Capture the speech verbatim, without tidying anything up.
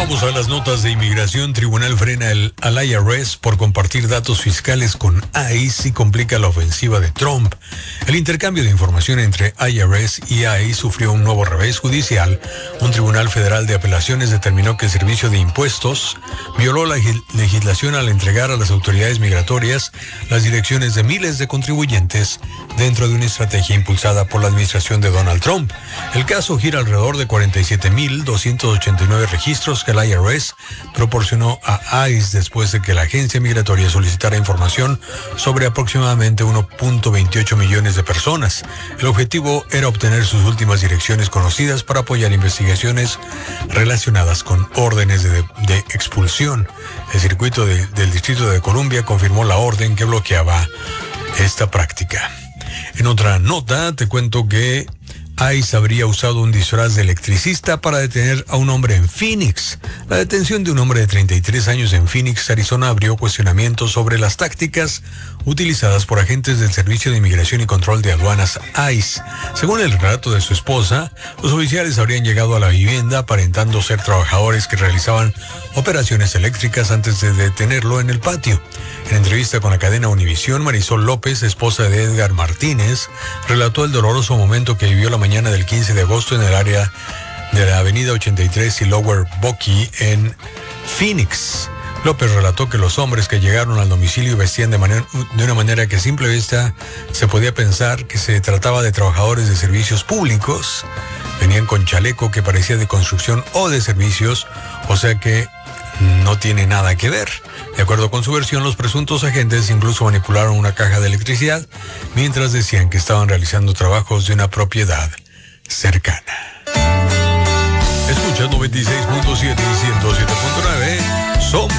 Vamos a las notas de inmigración. Tribunal frena el, al I R S por compartir datos fiscales con I C E y complica la ofensiva de Trump. El intercambio de información entre I R S y I C E sufrió un nuevo revés judicial. Un tribunal federal de apelaciones determinó que el Servicio de Impuestos violó la legislación al entregar a las autoridades migratorias las direcciones de miles de contribuyentes dentro de una estrategia impulsada por la administración de Donald Trump. El caso gira alrededor de cuarenta y siete mil doscientos ochenta y nueve registros que el I R S proporcionó a I C E después de que la agencia migratoria solicitara información sobre aproximadamente uno punto veintiocho millones de personas. El objetivo era obtener sus últimas direcciones conocidas para apoyar investigaciones relacionadas con órdenes de, de expulsión. El circuito de, del Distrito de Columbia confirmó la orden que bloqueaba esta práctica. En otra nota, te cuento que I C E habría usado un disfraz de electricista para detener a un hombre en Phoenix. La detención de un hombre de treinta y tres años en Phoenix, Arizona, abrió cuestionamientos sobre las tácticas utilizadas por agentes del Servicio de Inmigración y Control de Aduanas I C E. Según el relato de su esposa, los oficiales habrían llegado a la vivienda aparentando ser trabajadores que realizaban operaciones eléctricas antes de detenerlo en el patio. En entrevista con la cadena Univisión, Marisol López, esposa de Edgar Martínez, relató el doloroso momento que vivió la mañana del quince de agosto en el área de la avenida ochenta y tres y Lower Buckeye en Phoenix. López relató que los hombres que llegaron al domicilio vestían de, manera, de una manera que a simple vista se podía pensar que se trataba de trabajadores de servicios públicos. Venían con chaleco que parecía de construcción o de servicios, o sea que no tiene nada que ver. De acuerdo con su versión, los presuntos agentes incluso manipularon una caja de electricidad mientras decían que estaban realizando trabajos de una propiedad cercana. Escucha noventa y seis punto siete y ciento siete punto nueve. Somos